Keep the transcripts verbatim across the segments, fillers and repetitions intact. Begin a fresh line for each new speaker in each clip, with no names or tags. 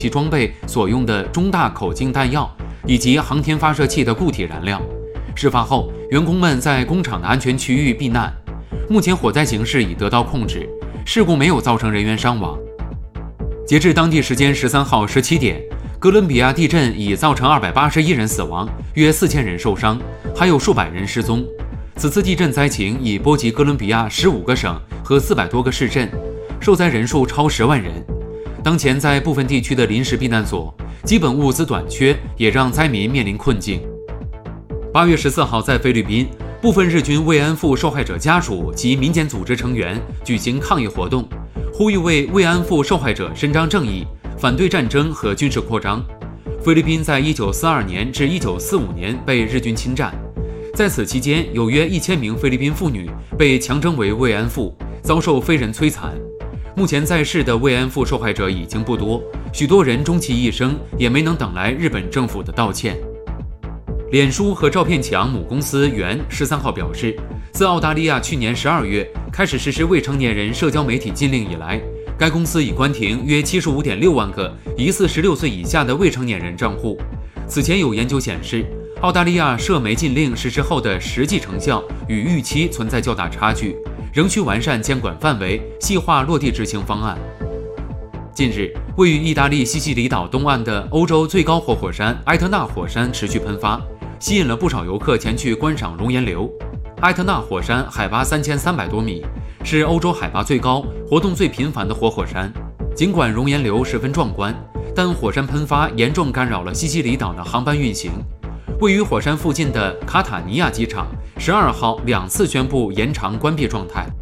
及装备所用的中大口径弹药以及航天发射器的固体燃料。事发后，员工们在工厂的安全区域避难。目前火灾形势已得到控制，事故没有造成人员伤亡。截至当地时间十三号十七点，哥伦比亚地震已造成二百八十一人死亡，约四千人受伤，还有数百人失踪。此次地震灾情已波及哥伦比亚十五个省和四百多个市镇，受灾人数超十万人。当前在部分地区的临时避难所，基本物资短缺，也让灾民面临困境。八月十四号，在菲律宾，部分日军慰安妇受害者家属及民间组织成员举行抗议活动，呼吁为慰安妇受害者伸张正义，反对战争和军事扩张。菲律宾在一九四二年至一九四五年被日军侵占，在此期间，有约一千名菲律宾妇女被强征为慰安妇，遭受非人摧残。目前在世的慰安妇受害者已经不多，许多人终其一生也没能等来日本政府的道歉。脸书和照片墙母公司原十三号表示，自澳大利亚去年十二月开始实施未成年人社交媒体禁令以来，该公司已关停约七十五点六万个疑似十六岁以下的未成年人账户。此前有研究显示，澳大利亚社媒禁令实施后的实际成效与预期存在较大差距，仍需完善监管范围，细化落地执行方案。近日，位于意大利西西里岛东岸的欧洲最高活火山埃特纳火山持续喷发，吸引了不少游客前去观赏熔岩流。埃特纳火山海拔三千三百多米，是欧洲海拔最高、活动最频繁的活火山。尽管熔岩流十分壮观，但火山喷发严重干扰了西西里岛的航班运行。位于火山附近的卡塔尼亚机场十二号两次宣布延长关闭状态。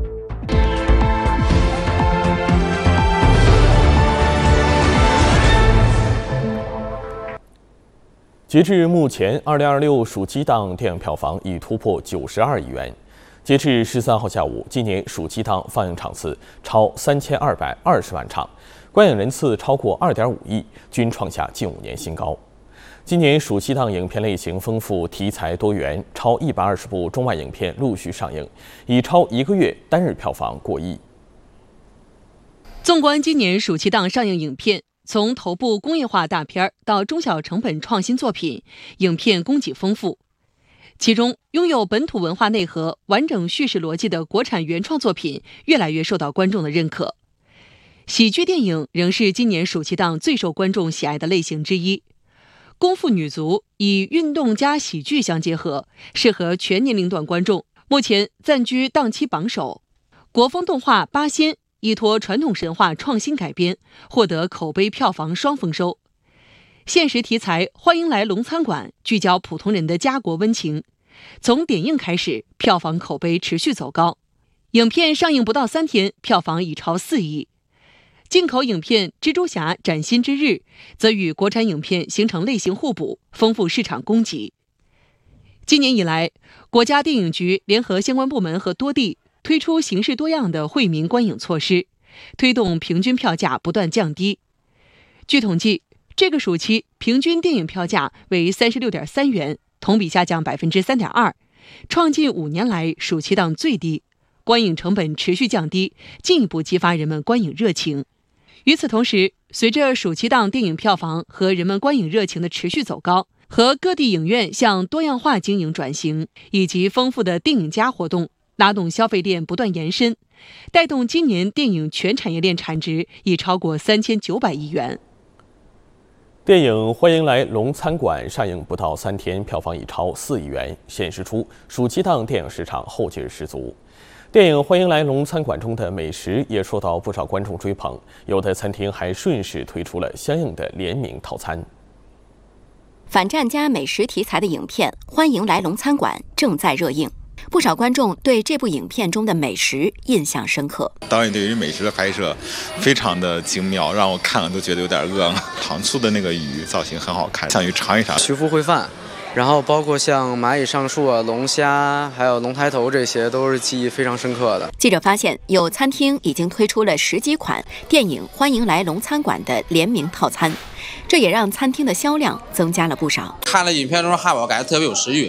截至目前，二零二六暑期档电影票房已突破九十二亿元。截至十三号下午，今年暑期档放映场次超三千二百二十万场，观影人次超过二点五亿，均创下近五年新高。今年暑期档影片类型丰富，题材多元，超一百二十部中外影片陆续上映，已超一个月单日票房过亿。
纵观今年暑期档上映影片，从头部工业化大片到中小成本创新作品，影片供给丰富。其中，拥有本土文化内核、完整叙事逻辑的国产原创作品越来越受到观众的认可。喜剧电影仍是今年暑期档最受观众喜爱的类型之一。功夫女足以运动加喜剧相结合，适合全年龄段观众，目前暂居档期榜首。国风动画《八仙》依托传统神话创新改编，获得口碑票房双丰收。现实题材《欢迎来龙餐馆》聚焦普通人的家国温情，从点映开始，票房口碑持续走高。影片上映不到三天，票房已超四亿。进口影片《蜘蛛侠：崭新之日》则与国产影片形成类型互补，丰富市场供给。今年以来，国家电影局联合相关部门和多地推出形式多样的惠民观影措施，推动平均票价不断降低。据统计，这个暑期平均电影票价为三十六点三元，同比下降百分之三点二，创近五年来暑期档最低。观影成本持续降低，进一步激发人们观影热情。与此同时，随着暑期档电影票房和人们观影热情的持续走高，和各地影院向多样化经营转型，以及丰富的电影加活动，拉动消费链不断延伸，带动今年电影全产业链产值已超过三千九百亿元。
电影《欢迎来龙餐馆》上映不到三天，票房已超四亿元，显示出暑期档电影市场后劲十足。电影《欢迎来龙餐馆》中的美食也受到不少观众追捧，有的餐厅还顺势推出了相应的联名套餐。
反战加美食题材的影片《欢迎来龙餐馆》正在热映，不少观众对这部影片中的美食印象深刻。
导演对于美食的拍摄非常的精妙，让我看了都觉得有点饿了。糖醋的那个鱼造型很好看，想去尝一尝。
曲阜烩饭，然后包括像蚂蚁上树啊、龙虾，还有龙抬头，这些都是记忆非常深刻的。
记者发现，有餐厅已经推出了十几款电影《欢迎来龙餐馆》的联名套餐，这也让餐厅的销量增加了不少。
看了影片中的汉堡，感觉特别有食欲，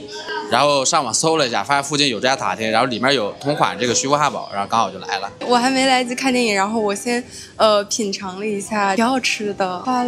然后上网搜了一下，发现附近有这家塔厅，然后里面有同款这个徐福汉堡，然后刚好就来了。
我还没来得及看电影，然后我先呃品尝了一下，挺好吃的，花了